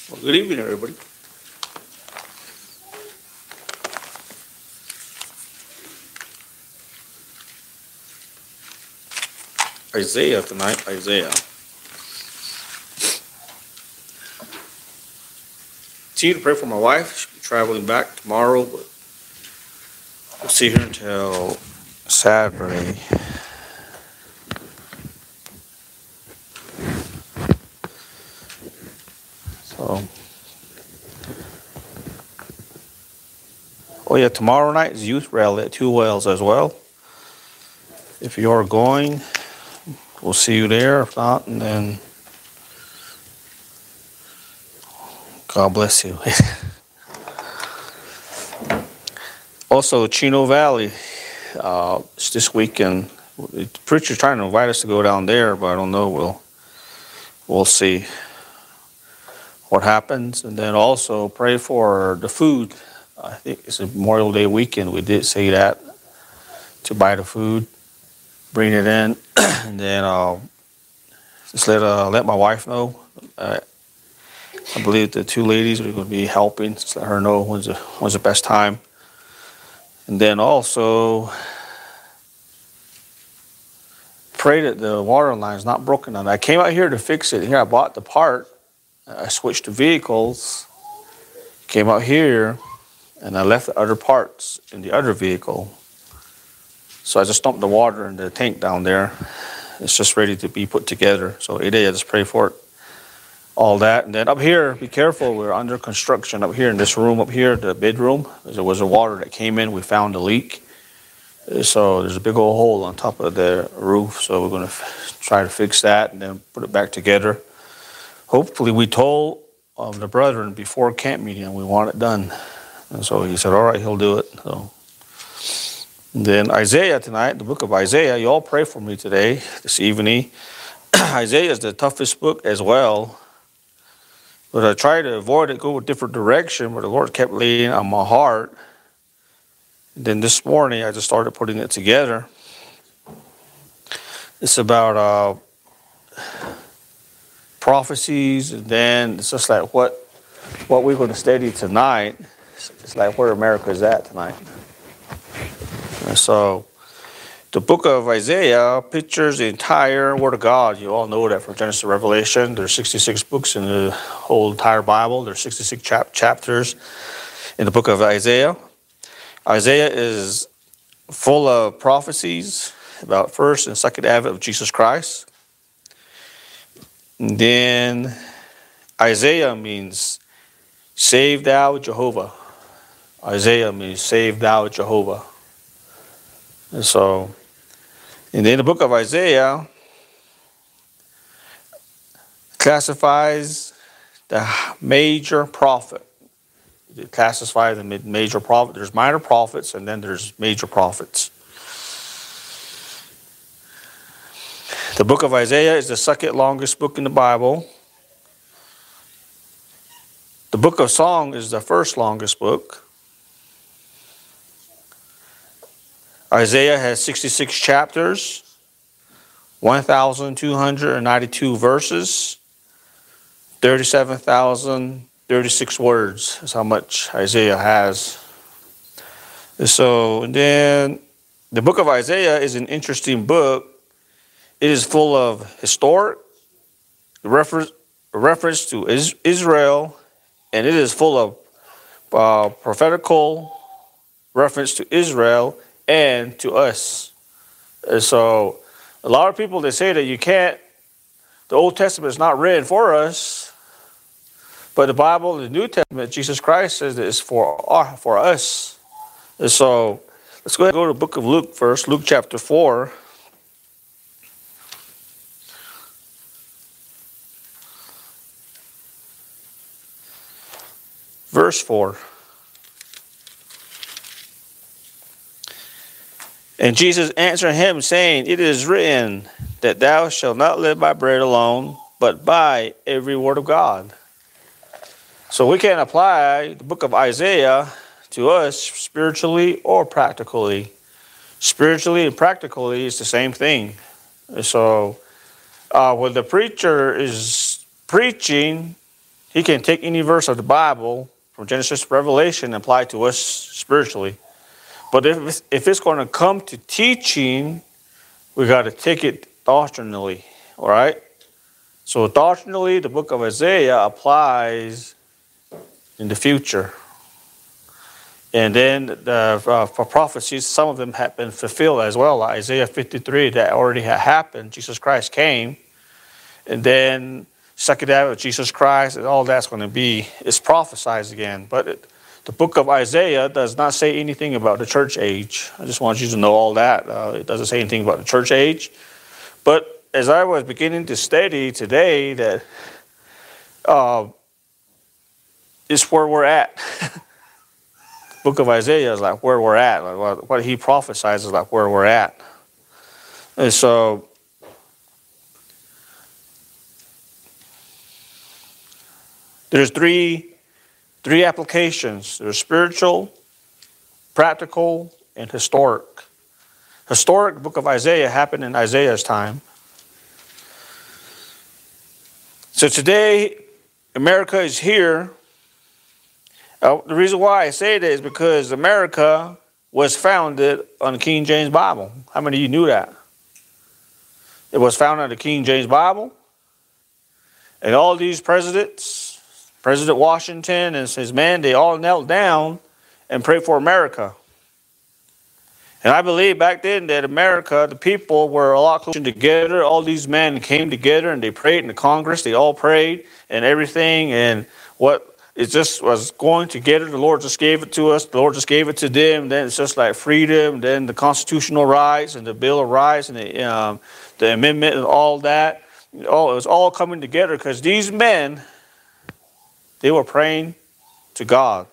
Well, good evening, everybody. Isaiah tonight, Isaiah. Continue to pray for my wife. She'll be traveling back tomorrow, but we'll see her until Saturday. So, oh yeah, tomorrow night is youth rally at Two Wells as well. If you're going, we'll see you there. If not, and then God bless you. Also, Chino Valley, it's this weekend. The preacher's trying to invite us to go down there, but I don't know. We'll see what happens. And then also pray for the food. I think it's a Memorial Day weekend. We did say that, to buy the food, bring it in, and then just let my wife know. I believe the two ladies are going to be helping. Just let her know when's the best time. And then also pray that the water line is not broken down. I came out here to fix it. Here I bought the part. I switched the vehicles. Came out here, and I left the other parts in the other vehicle. So I just dumped the water in the tank down there. It's just ready to be put together. So I just pray for it. All that. And then up here, be careful. We're under construction up here in this room up here, the bedroom. There was a water that came in. We found a leak. So there's a big old hole on top of the roof. So we're going to try to fix that and then put it back together. Hopefully we told the brethren before camp meeting and we want it done. And so he said, all right, he'll do it. So then Isaiah tonight, the book of Isaiah, you all pray for me today, this evening. Isaiah is the toughest book as well. But I tried to avoid it, go a different direction, but the Lord kept laying on my heart. And then this morning, I just started putting it together. It's about prophecies, and then it's just like what we're going to study tonight. It's like where America is at tonight. And so the book of Isaiah pictures the entire Word of God. You all know that from Genesis to Revelation. There's 66 books in the whole entire Bible. There's 66 chapters in the book of Isaiah. Isaiah is full of prophecies about first and second advent of Jesus Christ. And then Isaiah means save thou Jehovah. Isaiah means save thou Jehovah. And then the book of Isaiah classifies the major prophet. It classifies the major prophet. There's minor prophets and then there's major prophets. The book of Isaiah is the second longest book in the Bible. The book of Song is the first longest book. Isaiah has 66 chapters, 1,292 verses, 37,036 words. That's how much Isaiah has. And then the book of Isaiah is an interesting book. It is full of historic reference to Israel, and it is full of prophetical reference to Israel and to us. And so a lot of people, they say that the Old Testament is not written for us, but the Bible, the New Testament, Jesus Christ says that it's for us. And so let's go ahead and go to the book of Luke first, Luke chapter 4. Verse 4. And Jesus answered him, saying, it is written that thou shalt not live by bread alone, but by every word of God. So we can apply the book of Isaiah to us spiritually or practically. Spiritually and practically is the same thing. So when the preacher is preaching, He can take any verse of the Bible from Genesis to Revelation and apply it to us spiritually. But if it's going to come to teaching, we got to take it doctrinally, all right? So doctrinally, the book of Isaiah applies in the future. And then for prophecies, some of them have been fulfilled as well. Like Isaiah 53, that already had happened. Jesus Christ came. And then second advent of Jesus Christ, and all that's going to be, is prophesied again. But the book of Isaiah does not say anything about the church age. I just want you to know all that. It doesn't say anything about the church age. But as I was beginning to study today, that it's where we're at. The book of Isaiah is like where we're at. Like what he prophesies is like where we're at. And so there's three applications. There's spiritual, practical, and historic. Historic, book of Isaiah happened in Isaiah's time. So today, America is here. The reason why I say that is because America was founded on the King James Bible. How many of you knew that? It was founded on the King James Bible. And all these presidents, President Washington and his men, they all knelt down and prayed for America. And I believe back then that America, the people were a lot closer together. All these men came together and they prayed in the Congress. They all prayed and everything. And what it just was going together. The Lord just gave it to us. The Lord just gave it to them. Then it's just like freedom. Then the constitutional rights and the Bill of Rights and the amendment and all that. It was all coming together because these men, they were praying to God.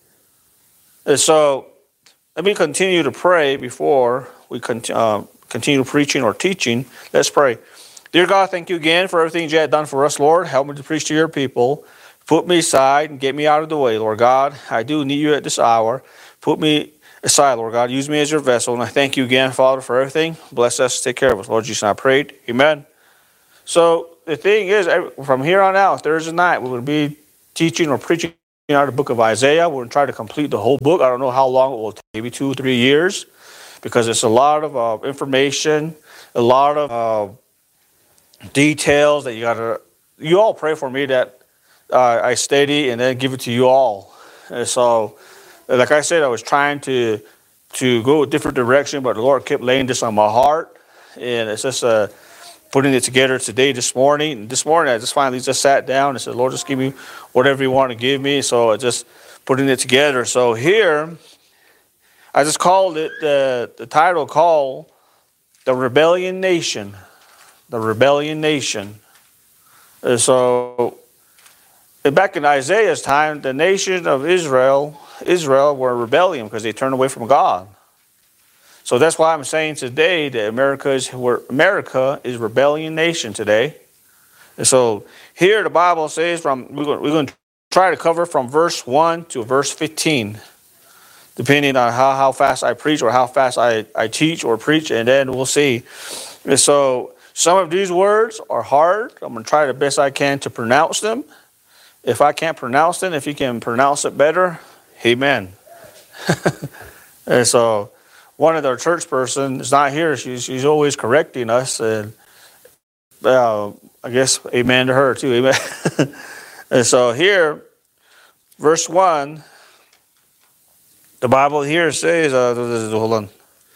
And so let me continue to pray before we continue preaching or teaching. Let's pray. Dear God, thank you again for everything you have done for us, Lord. Help me to preach to your people. Put me aside and get me out of the way, Lord God. I do need you at this hour. Put me aside, Lord God. Use me as your vessel. And I thank you again, Father, for everything. Bless us. Take care of us. Lord Jesus, I prayed. Amen. So the thing is, from here on out, Thursday night, we will be teaching or preaching out of the book of Isaiah. We're going to try to complete the whole book. I don't know how long it will take, maybe 2 or 3 years, because it's a lot of information, a lot of details that you all pray for me that I study and then give it to you all. And so, like I said, I was trying to go a different direction, but the Lord kept laying this on my heart. And it's just putting it together today, this morning. And this morning, I just finally just sat down and said, Lord, just give me whatever you want to give me. So I just putting it together. So here, I just called it, the title called The Rebellion Nation. The Rebellion Nation. And so back in Isaiah's time, the nation of Israel were rebellion because they turned away from God. So that's why I'm saying today that America is rebellion nation today. And so here the Bible says we're going to try to cover from verse 1 to verse 15, depending on how fast I preach or how fast I teach or preach, and then we'll see. And so some of these words are hard. I'm going to try the best I can to pronounce them. If I can't pronounce them, if you can pronounce it better, amen. And so one of our church person is not here. She's always correcting us. And I guess amen to her too. Amen. And so here, verse 1, the Bible here says, hold on.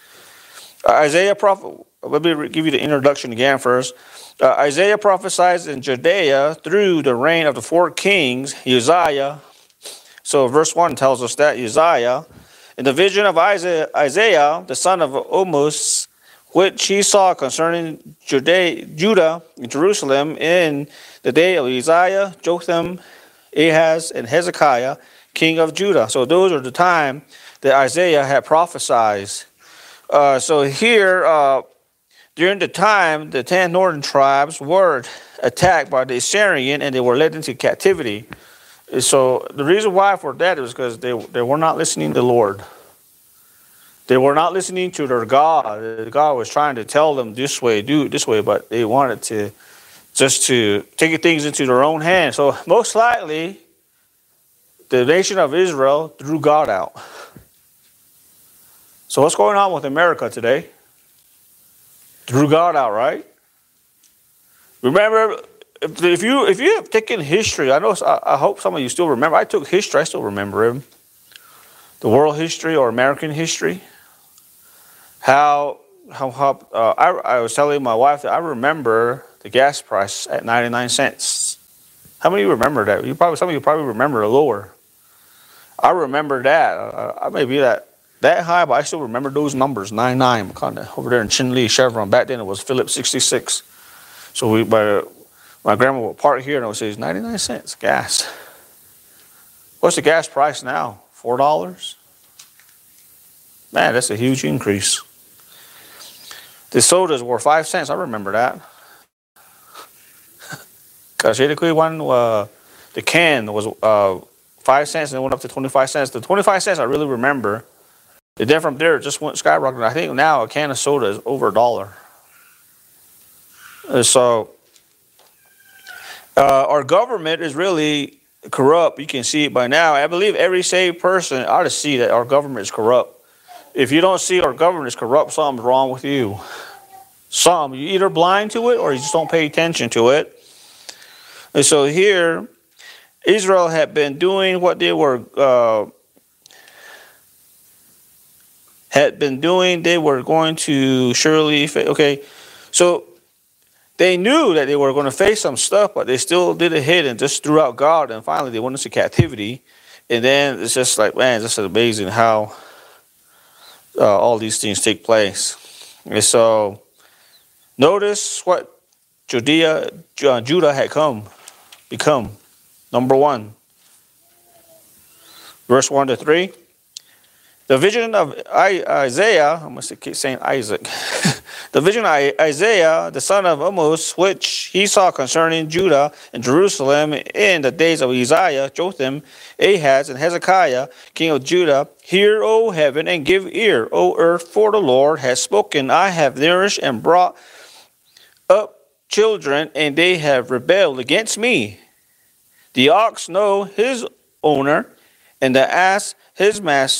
Isaiah prophet. Let me give you the introduction again first. Isaiah prophesies in Judea through the reign of the 4 kings, Uzziah. So verse 1 tells us that Uzziah, in the vision of Isaiah, the son of Amos, which he saw concerning Judah and Jerusalem in the day of Uzziah, Jotham, Ahaz, and Hezekiah, king of Judah. So those are the time that Isaiah had prophesied. So here, during the time, the 10 northern tribes were attacked by the Assyrian and they were led into captivity. So the reason why for that is because they were not listening to the Lord. They were not listening to their God. God was trying to tell them this way, do it this way, but they wanted just to take things into their own hands. So most likely, the nation of Israel threw God out. So what's going on with America today? Threw God out, right? Remember, if you have taken history, I hope some of you still remember. I took history. I still remember him. The world history or American history. I was telling my wife that I remember the gas price at 99 cents. How many of you remember that? Some of you probably remember it lower. I remember that. I may be that high, but I still remember those numbers. 99, kind of over there in Chinle, Chevron. Back then it was Phillips 66. So my grandma would park here and it would say 99 cents gas. What's the gas price now? $4? Man, that's a huge increase. The sodas were 5 cents. I remember that. Because the can was 5 cents and it went up to 25 cents. The 25 cents I really remember. Then from there, it just went skyrocketing. I think now a can of soda is over $1. So our government is really corrupt. You can see it by now. I believe every saved person ought to see that our government is corrupt. If you don't see our government is corrupt, something's wrong with you. You're either blind to it or you just don't pay attention to it. And so here, Israel had been doing what they were They were going to surely okay. So they knew that they were going to face some stuff, but they still did it hid and just threw out God. And finally, they went into captivity. And then it's just like, man, it's just amazing how all these things take place. And so notice what Judah had become. Number 1. Verse 1 to 3. The vision of Isaiah, I must keep saying Isaac. The vision of Isaiah, the son of Amos, which he saw concerning Judah and Jerusalem in the days of Uzziah, Jotham, Ahaz, and Hezekiah, king of Judah. Hear, O heaven, and give ear, O earth, for the Lord has spoken. I have nourished and brought up children, and they have rebelled against me. The ox know his owner, and the ass his master.